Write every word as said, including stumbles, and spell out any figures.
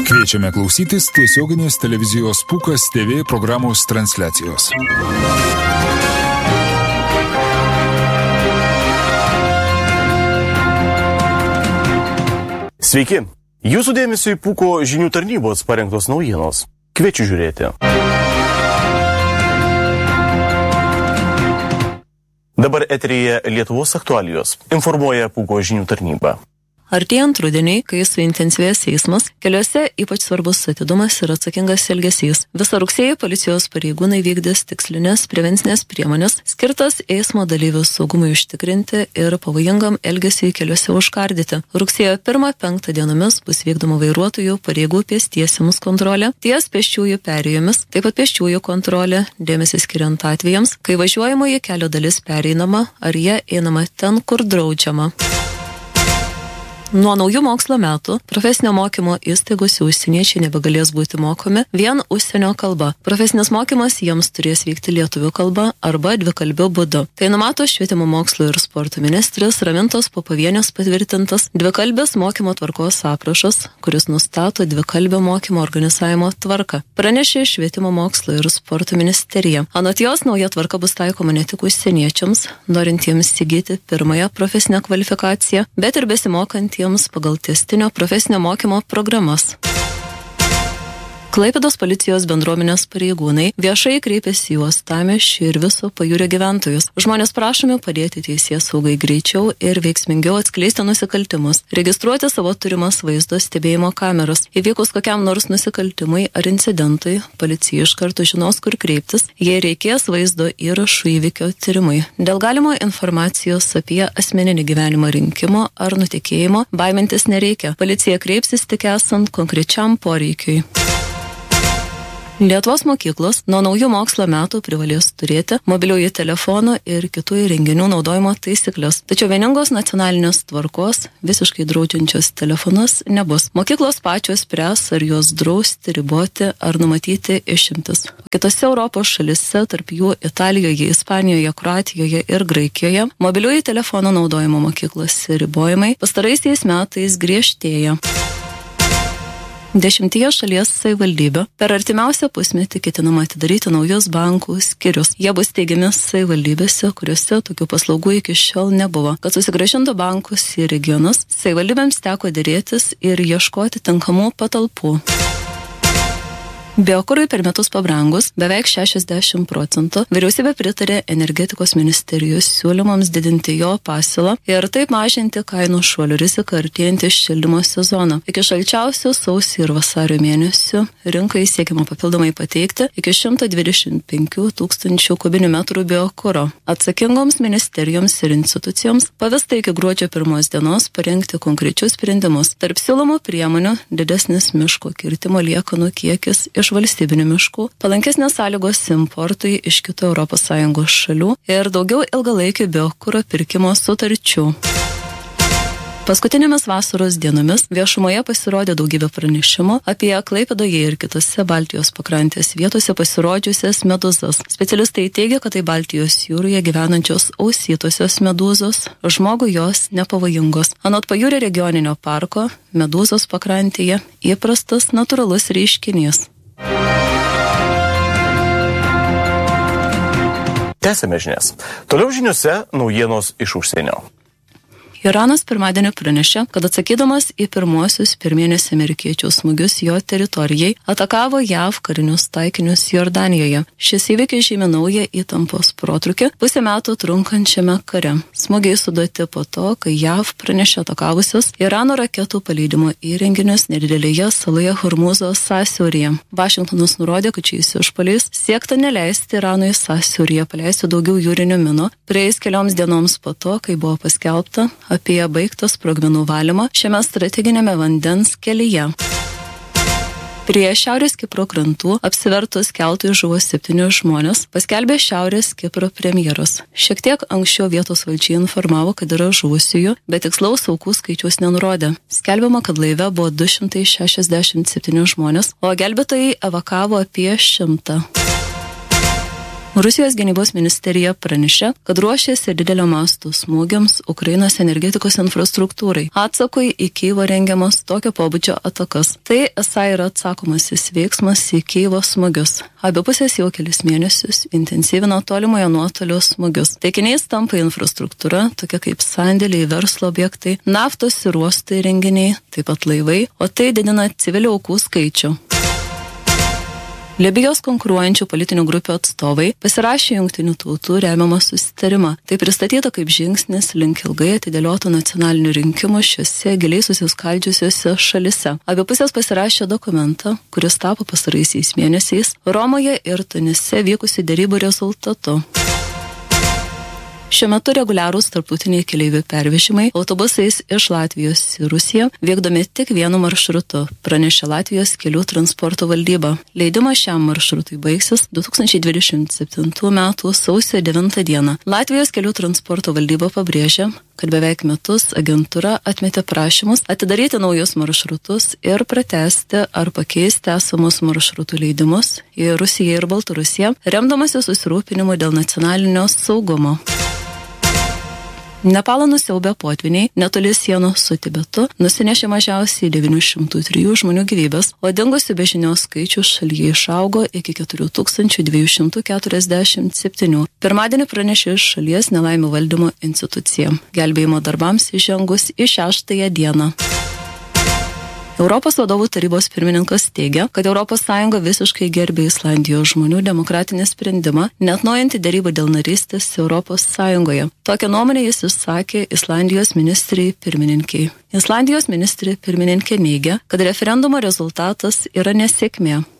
Kviečiame klausytis tiesioginės televizijos Pūkas T V programos transliacijos. Sveiki! Jūsų dėmesiui Pūko žinių tarnybos parengtos naujienos. Kviečiu žiūrėti. Dabar eteryje Lietuvos aktualijos. Informuoja Pūko žinių tarnyba. Artėjant rudeniui, kai suintensyvės eismas, keliuose ypač svarbus atidumas ir atsakingas elgesys. Visą rugsėjį policijos pareigūnai vykdys tikslinės prevencinės priemonės, skirtas eismo dalyvių saugumui užtikrinti ir pavojingam elgesiui keliuose užkardyti. Rugsėjo pirmą penktą dienomis bus vykdoma vairuotojų pareigų pėstiesiems kontrolė, ties pėsčiųjų perėjomis, taip pat pėsčiųjų kontrolė, dėmesį skiriant atvejams, kai važiuojamoji kelio dalis pereinama ar jie einama ten, kur draudžiama. Nuo naujų mokslo metų profesinio mokymo įstaigose užsieniečiai nebegalės būti mokomi vien užsienio kalba. Profesinis mokymas jiems turės vykti lietuvių kalba arba dvikalbiu būdu. Tai numato švietimo mokslo ir sporto ministrės Ramintos Popovienės patvirtintas dvikalbės mokymo tvarkos aprašas, kuris nustato dvikalbio mokymo organizavimo tvarką. Pranešė švietimo mokslo ir sporto ministerija. Anot jos, nauja tvarka bus taikoma ne tik užsieniečiams, norintiems įgyti pirmąją profesinę kvalifikaciją, bet ir besimokant pagal tęstinio profesinio mokymo programas. Klaipėdos policijos bendruomenės pareigūnai viešai kreipėsi į Uostamiesčio ir viso pajūrio gyventojus. Žmonės prašomi padėti teisėsaugai greičiau ir veiksmingiau atskleisti nusikaltimus, registruoti savo turimas vaizdo stebėjimo kameras. Įvykus kokiam nors nusikaltimui ar incidentui, policija iš karto žinos, kur kreiptis, jei reikės vaizdo įrašų įvykio tyrimui. Dėl galimo informacijos apie asmeninį gyvenimą rinkimo ar nutekėjimo baimintis nereikia. Policija kreipsis tik esant konkrečiam poreikiui. Lietuvos mokyklos nuo naujų mokslo metų privalės turėti mobiliųjų telefonų ir kitų įrenginių naudojimo taisyklės. Tačiau vieningos nacionalinės tvarkos visiškai draudžiančios telefonus nebus. Mokyklos pačios spręs, ar juos drausti, riboti ar numatyti išimtis. Kitose Europos šalise, tarp jų Italijoje, Ispanijoje, Kroatijoje ir Graikijoje, mobiliųjų telefonų naudojimo mokyklose ribojimai pastaraisiais metais griežtėja. Dešimtyje šalies savivaldybių per artimiausią pusmetį ketinama atidaryti naujus bankų skyrius. Jie bus steigiami savivaldybėse, kuriuose tokių paslaugų iki šiol nebuvo. Kad susigrąžintų bankus į regionus, savivaldybėms teko dėrėtis ir ieškoti tinkamų patalpų. Biokurui per metus pabrangus beveik šešiasdešimt procentų, vyriausybė pritarė energetikos ministerijos siūlymams didinti jo pasiūlą ir taip mažinti kainų šuolių riziką artėjantį šildymo sezoną. Iki šalčiausių sausio ir vasario mėnesių rinkai siekiama papildomai pateikti iki šimto dvidešimt penkių tūkstančių kubinių metrų biokuro. Atsakingoms ministerijoms ir institucijoms pavesta iki gruodžio pirmos dienos parengti konkrečius sprendimus. Tarp siūlomų priemonių didesnis miško kirtimo liekanų kiekis iš valstybinių miškų, palankesnės sąlygos importui iš kitų Europos Sąjungos šalių ir daugiau ilgalaikių biokuro pirkimo sutarčių. Paskutinėmis vasaros dienomis viešumoje pasirodė daugybė pranešimų apie Klaipėdoje ir kitose Baltijos pakrantės vietose pasirodžiusias medūzas. Specialistai teigia, kad tai Baltijos jūroje gyvenančios ausytosios medūzos, žmogui jos nepavojingos. Anot Pajūrio regioninio parko, medūzos pakrantėje įprastas natūralus reiškinys. Tęsime žinias. Toliau žiniuose naujienos iš užsienio. Iranas pirmadienį pranešė, kad atsakydamas į pirmuosius per mėnesį amerikiečių smūgius jo teritorijai atakavo J A V karinius taikinius Jordanijoje. Šis įvykis žymi naują įtampos protrūkį pusę metų trunkančiame kare. Smūgiai suduoti po to, kai J A V pranešė atakavusios Irano raketų paleidimo įrenginius nedidelėje saloje Hormūzo sąsiauryje. Vašingtonas nurodė, kad šiais išpuoliais siekta neleisti Iranui sąsiauryje paleisti daugiau jūrinių minų. Praėjus kelioms dienoms po to, kai buvo paskelbta apie baigtą sprogmenų valymą šiame strateginėme vandens kelyje. Prie Šiaurės Kipro krantų apsivertus keltui žuvo septyni žmonės, paskelbė Šiaurės Kipro premjeras. Šiek tiek anksčiau vietos valdžia informavo, kad yra žuvusiųjų, bet tikslaus aukų skaičiaus nenurodė. Skelbiama, kad laive buvo du šimtai šešiasdešimt septyni žmonės, o gelbėtojai evakavo apie šimtą. Rusijos gynybos ministerija pranešė, kad ruošiasi didelio masto smūgiams Ukrainos energetikos infrastruktūrai. Atsakui į Kyivą rengiamas tokio pobūdžio atakas. Tai esą yra atsakomasis veiksmas į Kyjivo smūgius. Abi pusės jau kelis mėnesius intensyvino tolimojo nuotolio smūgius. Taikiniais tampa infrastruktūra, tokia kaip sandėliai, verslo objektai, naftos ir uostai renginiai, taip pat laivai, o tai didina civilių aukų skaičių. Libijos konkuruojančių politinių grupių atstovai pasirašė Jungtinių tautų remiamą susitarimą. Tai pristatyta kaip žingsnis link ilgai atidėliotų nacionalinių rinkimų šiose giliai susiskaldžiusiose šalise. Abi pusės pasirašė dokumentą, kuris tapo pastaraisiais mėnesiais Romoje ir Tunise vykusių derybų rezultatu. Šiuo metu reguliarūs tarptautiniai keleivių pervežimai autobusais iš Latvijos į Rusiją vykdomi tik vienu maršrutu, pranešė Latvijos kelių transporto valdyba. Leidimas šiam maršrutui baigsis du tūkstančiai dvidešimt septintų metų sausio devintą dieną. Latvijos kelių transporto valdyba pabrėžė, kad beveik metus agentūra atmetė prašymus atidaryti naujus maršrutus ir pratęsti ar pakeisti esamus maršrutų leidimus į Rusiją ir Baltarusiją, remdamasi susirūpinimu dėl nacionalinio saugumo. Nepalą nusiaubę potviniai netoli sienos su Tibetu nusinešė mažiausiai devynių šimtų trijų žmonių gyvybės, o dingusių be žinios skaičius šalyje išaugo iki keturių tūkstančių dviejų šimtų keturiasdešimt septynių. Pirmadienį pranešė iš šalies nelaimių valdymo institucija. Gelbėjimo darbams įžengus į šeštąją dieną. Europos vadovų tarybos pirmininkas teigia, kad Europos Sąjunga visiškai gerbė Islandijos žmonių demokratinį sprendimą, neatnaujinti derybų dėl narystės Europos Sąjungoje. Tokią nuomonę jis išsakė Islandijos ministrei pirmininkiai. Islandijos ministrė pirmininkė neigia, kad referendumo rezultatas yra nesėkmė.